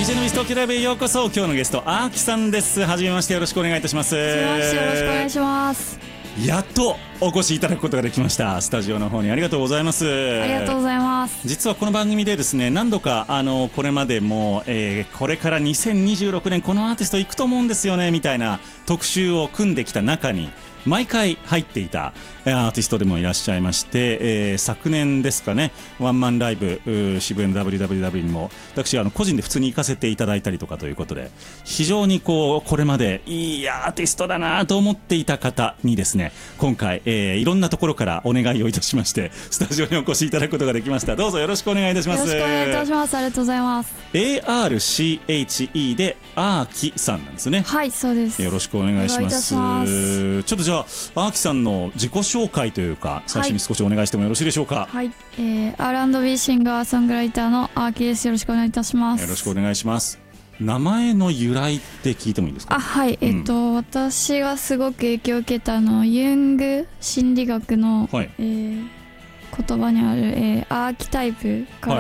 DJ のミス東京ライブへようこそ。今日のゲストアーキさんです。はじめまして、よろしくお願いいたします。 よろしくお願いします。 やっとお越しいただくことができました。スタジオの方にありがとうございます。 ありがとうございます。 実はこの番組でですね、何度かこれまでも、これから2026年このアーティスト行くと思うんですよねみたいな特集を組んできた中に毎回入っていたアーティストでもいらっしゃいまして、昨年ですかね、ワンマンライブ渋谷の WWW にも私個人で普通に行かせていただいたりとかということで、非常にこれまでいいアーティストだなと思っていた方にですね、今回、いろんなところからお願いをいたしましてスタジオにお越しいただくことができました。どうぞよろしくお願いいたします。 よろしくお願いいたします。ありがとうございます。 ARCHE でアーキさんなんですね。 はい、そうです。 よろしくお願いします。ちょっとじゃあアーキさんの自己紹介というか最初に少しお願いしてもよろしいでしょうか。 はい、R&B シンガーソングライターのアーキです。よろしくお願いいたします。 よろしくお願いします。名前の由来って聞いてもいいですか。 はい、私がすごく影響を受けたユング心理学の、 はい、 言葉にある、アーキタイプから